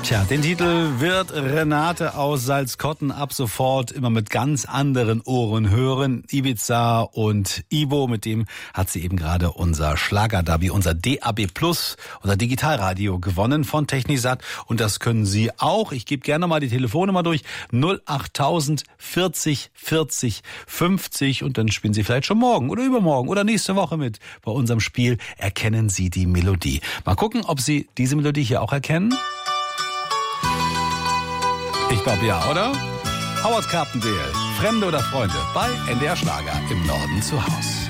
Tja, den Titel wird Renate aus Salzkotten ab sofort immer mit ganz anderen Ohren hören. Ibiza und Ivo, mit dem hat sie eben gerade unser Schlagerderby, unser DAB+, unser Digitalradio gewonnen von Technisat. Und das können Sie auch. Ich gebe gerne mal die Telefonnummer durch. 08000 40 40 50. Und dann spielen Sie vielleicht schon morgen oder übermorgen oder nächste Woche mit bei unserem Spiel Erkennen Sie die Melodie. Mal gucken, ob Sie diese Melodie hier auch erkennen. Ich glaube ja, oder? Howard Carpendale, Fremde oder Freunde, bei NDR Schlager im Norden zu Haus.